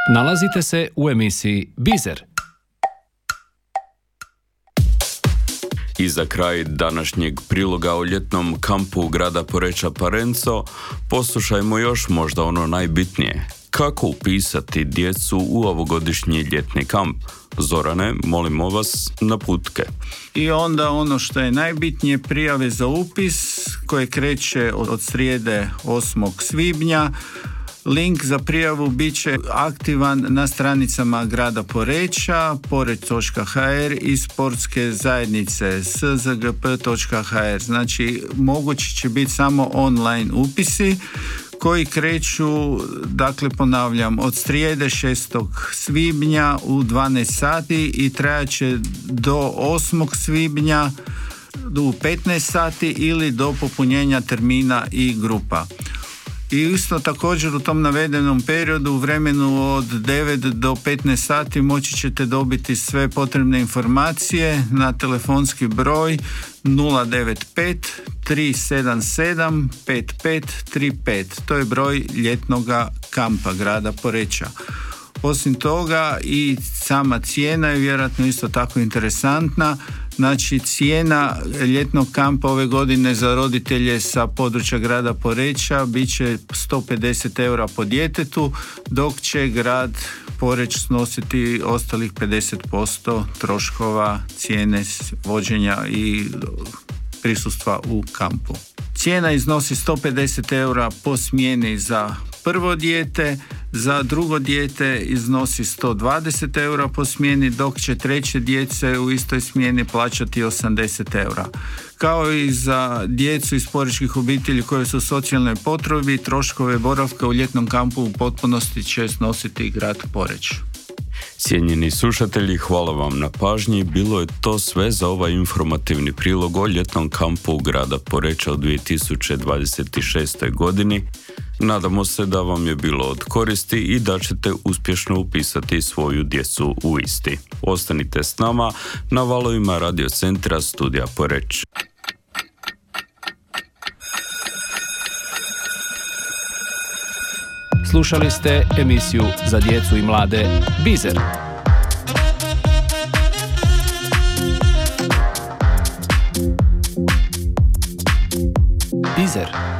Nalazite se u emisiji Bizer. I za kraj današnjeg priloga o ljetnom kampu grada Poreča Parenco poslušajmo još možda ono najbitnije. Kako upisati djecu u ovogodišnji ljetni kamp? Zorane, molimo vas naputke. I onda ono što je najbitnije, prijave za upis koje kreće od srijede 8. svibnja. Link za prijavu bit će aktivan na stranicama grada Poreča, poreć.hr i sportske zajednice szgp.hr. Znači, mogući će biti samo online upisi koji kreću, dakle ponavljam, od srijede 6. svibnja u 12 sati i trajaće do 8. svibnja u 15 sati ili do popunjenja termina i grupa. I isto također u tom navedenom periodu, u vremenu od 9 do 15 sati moći ćete dobiti sve potrebne informacije na telefonski broj 095 377 5535. To je broj ljetnog kampa grada Poreča. Osim toga i sama cijena je vjerojatno isto tako interesantna. Znači, cijena ljetnog kampa ove godine za roditelje sa područja grada Poreča bit će 150 eura po djetetu, dok će grad Poreč snositi ostalih 50% troškova cijene vođenja i prisustva u kampu. Cijena iznosi 150 eura po smjeni za prvo dijete, za drugo dijete iznosi 120 eura po smjeni, dok će treće dijete u istoj smjeni plaćati 80 eura. Kao i za djecu iz porečkih obitelji koje su u socijalnoj potrebi, troškove boravka u ljetnom kampu u potpunosti će snositi grad Poreč. Cijenjeni slušatelji, hvala vam na pažnji. Bilo je to sve za ovaj informativni prilog o ljetnom kampu grada Poreča u 2026. godini. Nadamo se da vam je bilo od koristi i da ćete uspješno upisati svoju djecu u isti. Ostanite s nama na valovima Radio Centra Studija Poreč. Slušali ste emisiju za djecu i mlade Bizer. Bizer.